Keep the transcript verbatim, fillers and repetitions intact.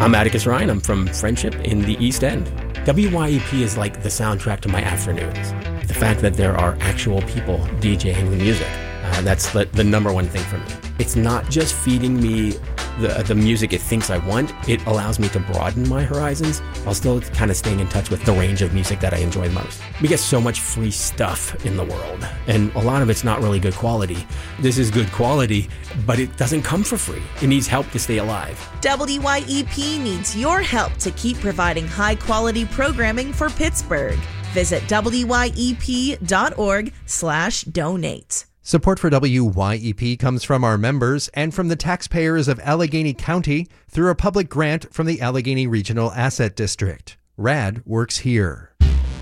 I'm Atticus Ryan. I'm from Friendship in the East End. W Y E P is like the soundtrack to my afternoons. The fact that there are actual people DJing the music, uh, that's the, the number one thing for me. It's not just feeding me the, the music it thinks I want. It allows me to broaden my horizons while still kind of staying in touch with the range of music that I enjoy the most. We get so much free stuff in the world, and a lot of it's not really good quality. This is good quality, but it doesn't come for free. It needs help to stay alive. W Y E P needs your help to keep providing high-quality programming for Pittsburgh. Visit W Y E P dot org slash donate. Support for W Y E P comes from our members and from the taxpayers of Allegheny County through a public grant from the Allegheny Regional Asset District. RAD works here.